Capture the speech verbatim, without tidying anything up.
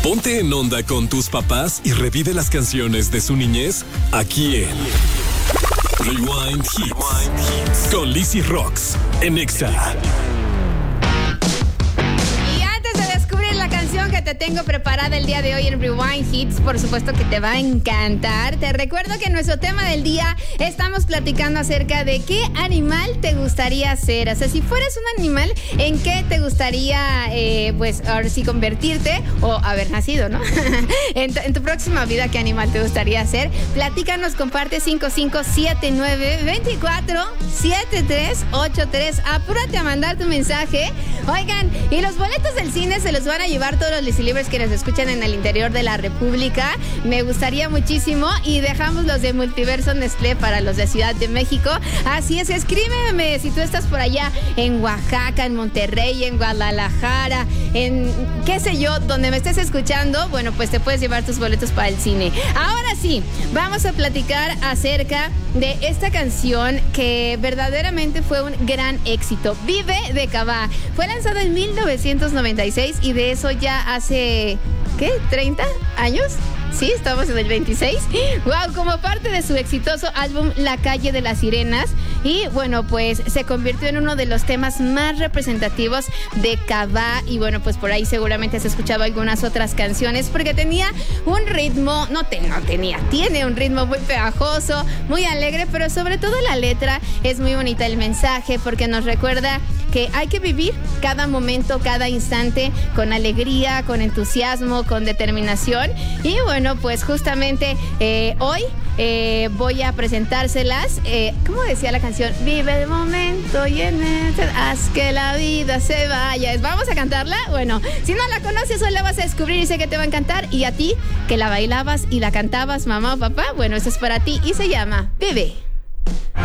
Ponte en onda con tus papás y revive las canciones de su niñez aquí en Rewind Hits con Lizzy Rocks en Exa. Que te tengo preparada el día de hoy en Rewind Hits, por supuesto que te va a encantar. Te recuerdo que en nuestro tema del día estamos platicando acerca de qué animal te gustaría ser. O sea, si fueras un animal, ¿en qué te gustaría, eh, pues, ahora sí convertirte o haber nacido, ¿no? en, tu, en tu próxima vida, ¿qué animal te gustaría ser? Platícanos, comparte cinco cinco siete nueve, dos cuatro, siete tres ocho tres. Apúrate a mandar tu mensaje. Oigan, y los boletos del cine se los van a llevar todos los Lizzy Libres que nos escuchan en el interior de la República. Me gustaría muchísimo. Y dejamos los de Multiverso Nestlé para los de Ciudad de México. Así es, escríbeme si tú estás por allá en Oaxaca, en Monterrey, en Guadalajara, en qué sé yo, donde me estés escuchando. Bueno, pues te puedes llevar tus boletos para el cine. Ahora sí, vamos a platicar acerca de esta canción que verdaderamente fue un gran éxito. Vive de Cabá. Fue lanzada en mil novecientos noventa y seis y de eso ya hace, ¿qué? ¿treinta años? Sí, estamos en el veintiséis. Wow, como parte de su exitoso álbum La Calle de las Sirenas. Y bueno, pues se convirtió en uno de los temas más representativos de Cabá. Y bueno, pues por ahí seguramente has escuchado algunas otras canciones porque tenía un ritmo, no, te, no tenía, tiene un ritmo muy pegajoso, muy alegre, pero sobre todo la letra es muy bonita, el mensaje, porque nos recuerda que hay que vivir cada momento, cada instante con alegría, con entusiasmo, con determinación. Y bueno, pues justamente eh, hoy eh, voy a presentárselas. Eh, ¿Cómo decía la canción? Vive el momento y en él haz que la vida se vaya. ¿Vamos a cantarla? Bueno, si no la conoces, hoy la vas a descubrir y sé que te va a encantar. Y a ti, que la bailabas y la cantabas, mamá o papá, bueno, eso es para ti y se llama Vive.